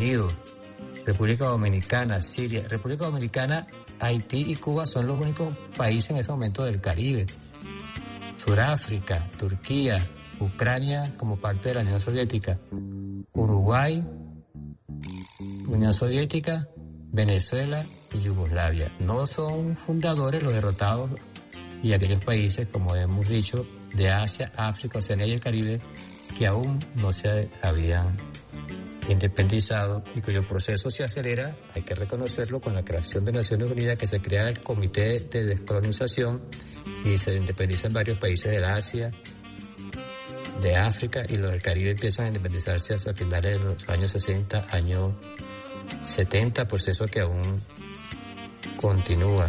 Unidos, República Dominicana, Siria. República Dominicana, Haití y Cuba son los únicos países en ese momento del Caribe. Sudáfrica, Turquía, Ucrania como parte de la Unión Soviética, Uruguay, Unión Soviética, Venezuela y Yugoslavia. No son fundadores los derrotados y aquellos países, como hemos dicho, de Asia, África, Oceanía y el Caribe, que aún no se habían independizado y cuyo proceso se acelera, hay que reconocerlo, con la creación de Naciones Unidas, que se crea el Comité de Descolonización y se independizan varios países de Asia, de África, y los del Caribe empiezan a independizarse hasta finales de los años 60, años 70, proceso que aún continúa.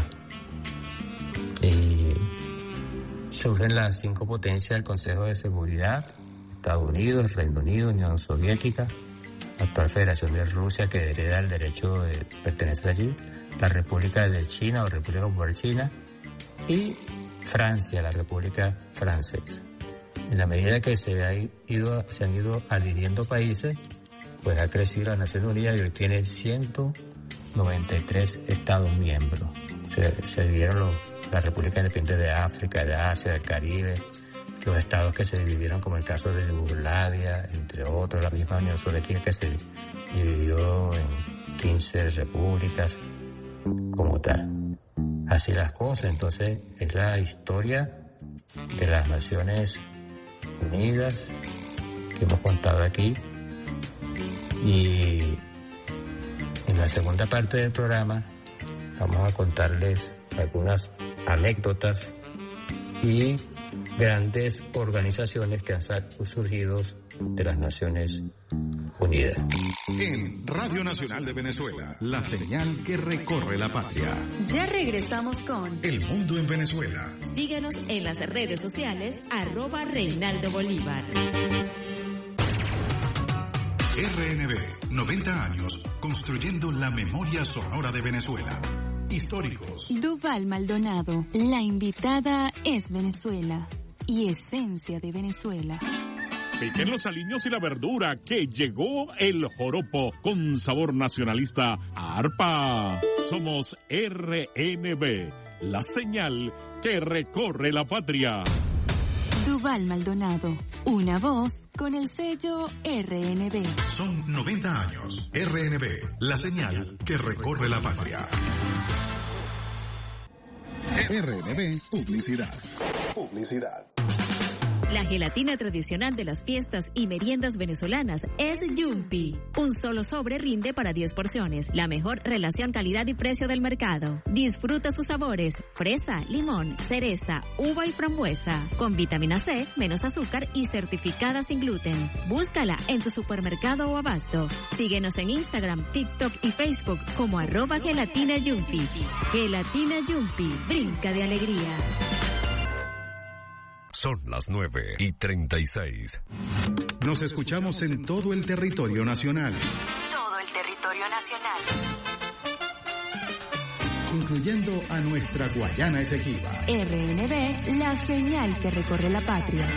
Y surgen las 5 potencias del Consejo de Seguridad: Estados Unidos, Reino Unido, Unión Soviética, la actual Federación de Rusia, que hereda el derecho de pertenecer allí, la República de China o República Popular China, y Francia, la República Francesa. En la medida que se han ido adhiriendo países, pues ha crecido la Naciones Unidas y hoy tiene 193 Estados miembros. Se dividieron la República Independiente de África, de Asia, del Caribe, los estados que se dividieron, como el caso de Yugoslavia, entre otros, la misma Unión Soviética, que se dividió en 15 repúblicas como tal. Así las cosas. Entonces es la historia de las Naciones Unidas que hemos contado aquí, y en la segunda parte del programa vamos a contarles algunas anécdotas y grandes organizaciones que han surgido de las Naciones Unidas. En Radio Nacional de Venezuela, la señal que recorre la patria. Ya regresamos con El Mundo en Venezuela. Síguenos en las redes sociales, @Reinaldo Bolívar. RNB, 90 años, construyendo la memoria sonora de Venezuela. Históricos. Duval Maldonado, la invitada es Venezuela y esencia de Venezuela. Piquen los aliños y la verdura, que llegó el joropo con sabor nacionalista a arpa. Somos RNB, la señal que recorre la patria. Duval Maldonado, una voz con el sello RNB. Son 90 años. RNB, la señal que recorre la patria. RNB, publicidad. La gelatina tradicional de las fiestas y meriendas venezolanas es Yumpi. Un solo sobre rinde para 10 porciones. La mejor relación calidad y precio del mercado. Disfruta sus sabores: fresa, limón, cereza, uva y frambuesa. Con vitamina C, menos azúcar y certificada sin gluten. Búscala en tu supermercado o abasto. Síguenos en Instagram, TikTok y Facebook como @Gelatina Yumpi. Gelatina Yumpi, brinca de alegría. Son las 9:36. Nos escuchamos en todo el territorio nacional. Todo el territorio nacional. Incluyendo a nuestra Guayana Esequiba. RNB, la señal que recorre la patria.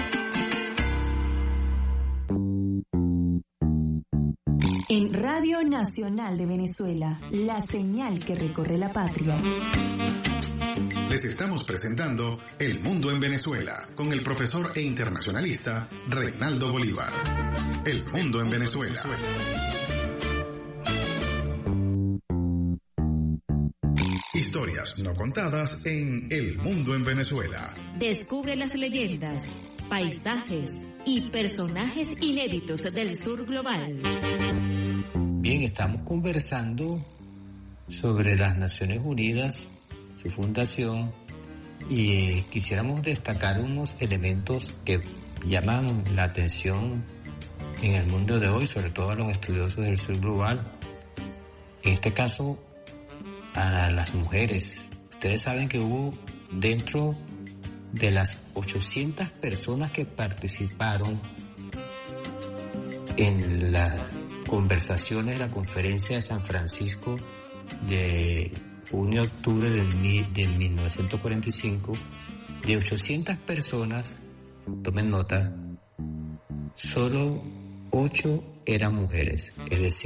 En Radio Nacional de Venezuela, la señal que recorre la patria. Les estamos presentando El Mundo en Venezuela con el profesor e internacionalista Reinaldo Bolívar. El Mundo en Venezuela. Historias no contadas en El Mundo en Venezuela. Descubre las leyendas, paisajes y personajes inéditos del sur global. Bien, estamos conversando sobre las Naciones Unidas, su fundación, y quisiéramos destacar unos elementos que llaman la atención en el mundo de hoy, sobre todo a los estudiosos del sur global. En este caso, a las mujeres. Ustedes saben que hubo, dentro de las 800 personas que participaron en las conversaciones de la conferencia de San Francisco de junio-octubre de 1945, de 800 personas, tomen nota, solo 8 eran mujeres, es decir,